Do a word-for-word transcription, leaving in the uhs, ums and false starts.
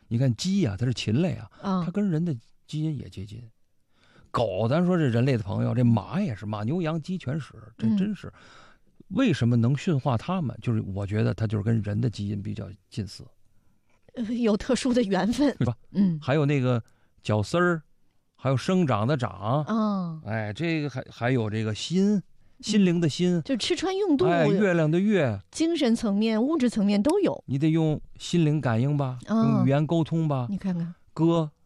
你看鸡呀、啊，它是禽类啊， 啊， 它跟人的基因也接近。狗，咱说这人类的朋友，这马也是，马牛羊鸡全是，这真是。嗯、为什么能驯化它们？就是我觉得它就是跟人的基因比较近似， 呃、有特殊的缘分， 对吧？ 嗯， 还有那个角丝儿，还有生长的长， 哦， 哎，这个还还有这个心。心灵的心， 就吃穿用度， 哎，月亮的月， 精神层面、物质层面都有。 你得用心灵感应吧， 哦、 用语言沟通吧。 你看看， 歌